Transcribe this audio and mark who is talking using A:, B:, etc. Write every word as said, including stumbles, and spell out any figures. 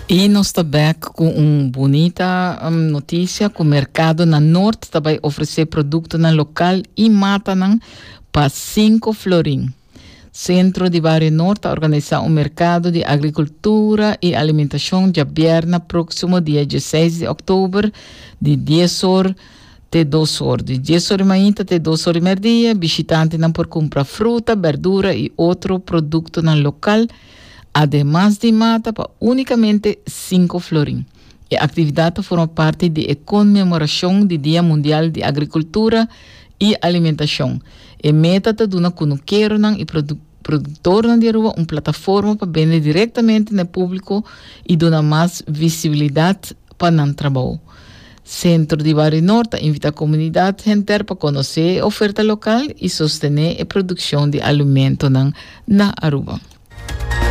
A: E nós estamos back com uma bonita um, notícia que o mercado na norte vai oferecer produto na local e mata para cinco florim. Centro de Barrio Norte organiza um mercado de agricultura e alimentação de aberta próximo dia dezesseis de outubro de dez horas até duas horas. De dez horas da manhã até duas horas da meia, visitantes não podem comprar fruta, verdura e outro produto no local, además de mata para unicamente cinco florim. A atividade forma parte de comemoração do Dia Mundial de Agricultura e Alimentação. E meta de dar conhecer e produ produtor de rua uma plataforma para vender diretamente no público e dar mais visibilidade para o trabalho. Centro de Barrio Norte invita a comunidade inteira para conhecer a oferta local e sostener a produção de alimentos na Aruba.